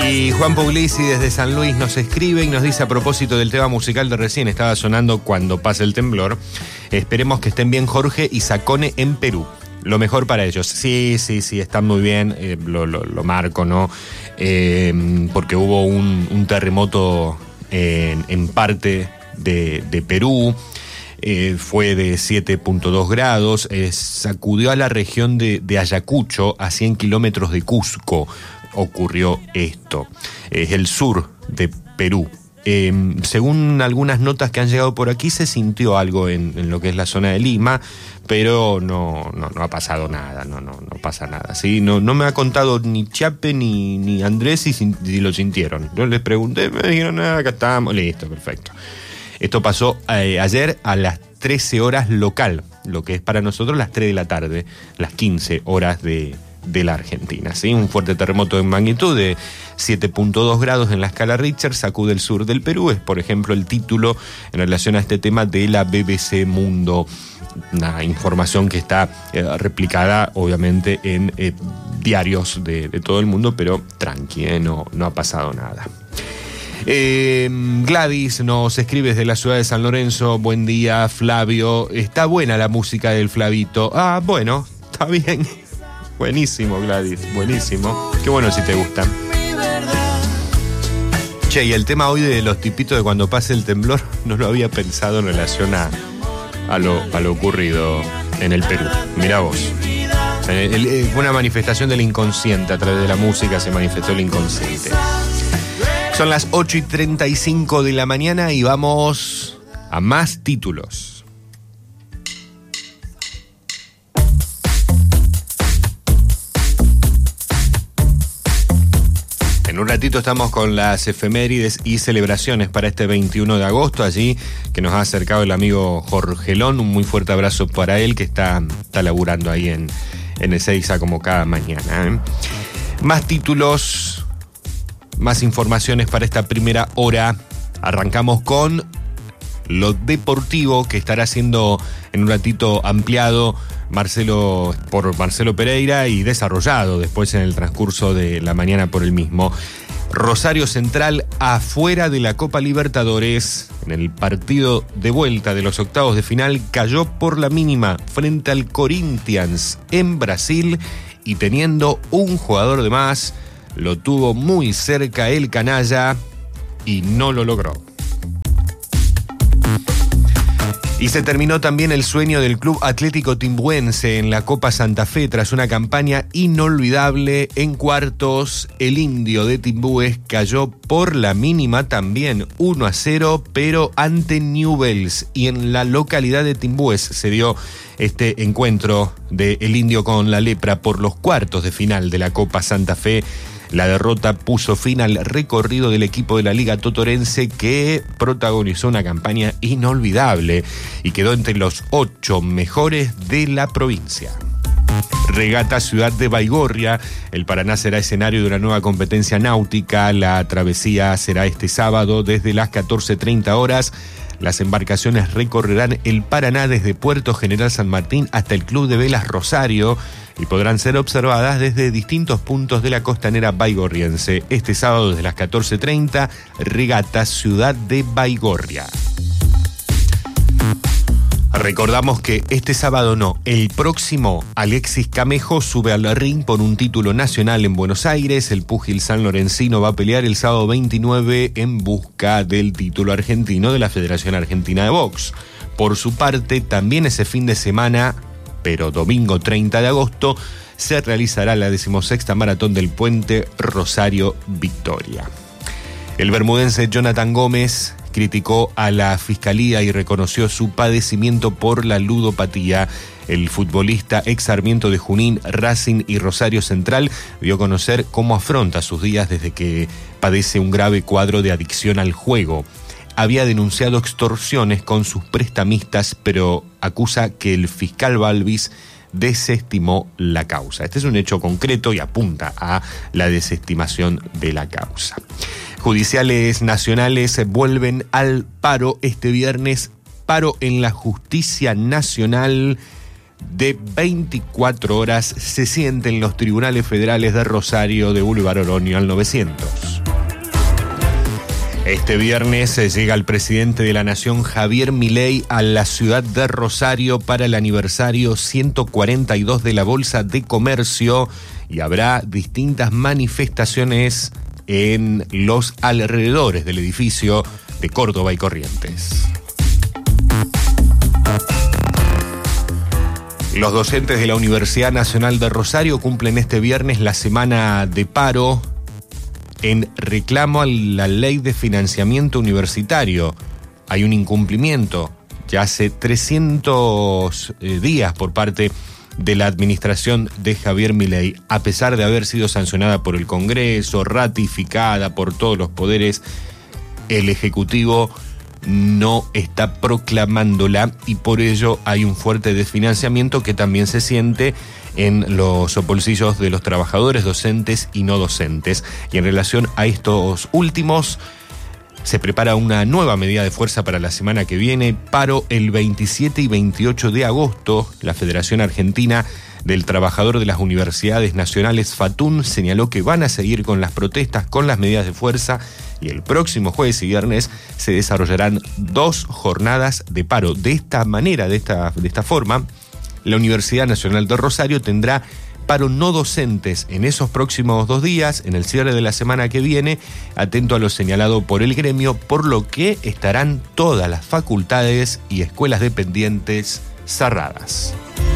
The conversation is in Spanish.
Y Juan Puglisi desde San Luis nos escribe y nos dice a propósito del tema musical de recién, estaba sonando Cuando pase el temblor. Esperemos que estén bien Jorge y Sacone en Perú. Lo mejor para ellos. Sí, están muy bien, lo marco, ¿no? Porque hubo un terremoto en parte de Perú. Fue de 7.2 grados, sacudió a la región de Ayacucho, a 100 kilómetros de Cusco ocurrió esto. Es el sur de Perú. Según algunas notas que han llegado por aquí, se sintió algo en lo que es la zona de Lima, pero no ha pasado nada, no pasa nada. ¿Sí? No me ha contado ni Chape ni Andrés si lo sintieron. Yo les pregunté, me dijeron, acá estamos, listo, perfecto. Esto pasó ayer a las 13 horas local, lo que es para nosotros las 3 de la tarde, las 15 horas de la Argentina. ¿Sí? Un fuerte terremoto de magnitud de 7.2 grados en la escala Richter sacude el sur del Perú. Es, por ejemplo, el título en relación a este tema de la BBC Mundo. Una información que está replicada, obviamente, en diarios de todo el mundo, pero tranqui, no ha pasado nada. Gladys nos escribe desde la ciudad de San Lorenzo. Buen día, Flavio. Está buena la música del Flavito. Ah, bueno, está bien. Buenísimo, Gladys, buenísimo. Qué bueno si te gusta. Che, y el tema hoy de los tipitos de cuando pase el temblor, no lo había pensado en relación a lo ocurrido en el Perú. Mirá vos. Fue una manifestación del inconsciente. A través de la música se manifestó el inconsciente. Son las 8:35 de la mañana y vamos a más títulos. En un ratito estamos con las efemérides y celebraciones para este 21 de agosto, allí que nos ha acercado el amigo Jorgelón. Un muy fuerte abrazo para él que está laburando ahí en Ezeiza como cada mañana. Más títulos. Más informaciones para esta primera hora. Arrancamos con lo deportivo que estará siendo en un ratito ampliado por Marcelo Pereira y desarrollado después en el transcurso de la mañana por el mismo. Rosario Central afuera de la Copa Libertadores. En el partido de vuelta de los octavos de final cayó por la mínima frente al Corinthians en Brasil y teniendo un jugador de más. Lo tuvo muy cerca el canalla y no lo logró. Y se terminó también el sueño del Club Atlético Timbuense en la Copa Santa Fe tras una campaña inolvidable. En cuartos, el Indio de Timbúes cayó por la mínima también 1-0, pero ante Newell's. Y en la localidad de Timbúes se dio este encuentro de el Indio con la Lepra por los cuartos de final de la Copa Santa Fe. La derrota puso fin al recorrido del equipo de la Liga Totorense que protagonizó una campaña inolvidable y quedó entre los 8 mejores de la provincia. Regata Ciudad de Baigorria. El Paraná será escenario de una nueva competencia náutica. La travesía será este sábado desde las 14:30 horas. Las embarcaciones recorrerán el Paraná desde Puerto General San Martín hasta el Club de Velas Rosario y podrán ser observadas desde distintos puntos de la costanera baigorriense. Este sábado desde las 14:30, Regata Ciudad de Baigorria. Recordamos que este sábado no, el próximo Alexis Camejo sube al ring por un título nacional en Buenos Aires. El púgil sanlorencino va a pelear el sábado 29 en busca del título argentino de la Federación Argentina de Box. Por su parte, también ese fin de semana, pero domingo 30 de agosto, se realizará la 16ª Maratón del Puente Rosario Victoria. El bermudense Jonathan Gómez criticó a la Fiscalía y reconoció su padecimiento por la ludopatía. El futbolista ex Sarmiento de Junín, Racing y Rosario Central dio a conocer cómo afronta sus días desde que padece un grave cuadro de adicción al juego. Había denunciado extorsiones con sus prestamistas, pero acusa que el fiscal Balvis desestimó la causa. Este es un hecho concreto y apunta a la desestimación de la causa. Judiciales nacionales vuelven al paro este viernes. Paro en la Justicia Nacional de 24 horas se siente en los tribunales federales de Rosario, de Boulevard Oroño al 900. Este viernes llega el presidente de la Nación, Javier Milei, a la ciudad de Rosario para el aniversario 142 de la Bolsa de Comercio y habrá distintas manifestaciones en los alrededores del edificio de Córdoba y Corrientes. Los docentes de la Universidad Nacional de Rosario cumplen este viernes la semana de paro en reclamo a la ley de financiamiento universitario. Hay un incumplimiento ya hace 300 días por parte de la administración de Javier Milei, a pesar de haber sido sancionada por el Congreso, ratificada por todos los poderes. El Ejecutivo no está proclamándola y por ello hay un fuerte desfinanciamiento que también se siente en los bolsillos de los trabajadores, docentes y no docentes. Y en relación a estos últimos, se prepara una nueva medida de fuerza para la semana que viene. Paro el 27 y 28 de agosto. La Federación Argentina del Trabajador de las Universidades Nacionales, FATUN, señaló que van a seguir con las protestas, con las medidas de fuerza, y el próximo jueves y viernes se desarrollarán 2 jornadas de paro. De esta manera, de esta forma, la Universidad Nacional de Rosario tendrá paro no docentes en esos próximos 2 días, en el cierre de la semana que viene, atento a lo señalado por el gremio, por lo que estarán todas las facultades y escuelas dependientes cerradas.